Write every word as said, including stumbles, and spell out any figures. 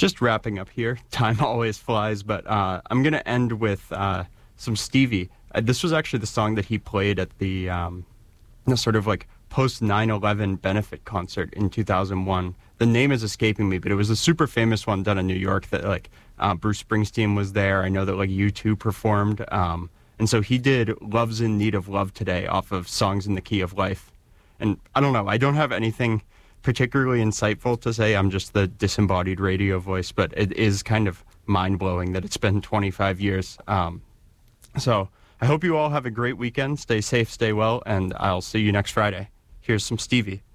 just wrapping up here. Time always flies, but uh, I'm going to end with uh, some Stevie. Uh, this was actually the song that he played at the, um, the sort of like post nine eleven benefit concert in two thousand one. The name is escaping me, but it was a super famous one done in New York that like uh, Bruce Springsteen was there. I know that like U two performed. Um, and so he did Love's in Need of Love Today off of Songs in the Key of Life. And I don't know, I don't have anything particularly insightful to say. I'm just the disembodied radio voice, but it is kind of mind-blowing that it's been twenty-five years. Um, so I hope you all have a great weekend. Stay safe, stay well, and I'll see you next Friday. Here's some Stevie.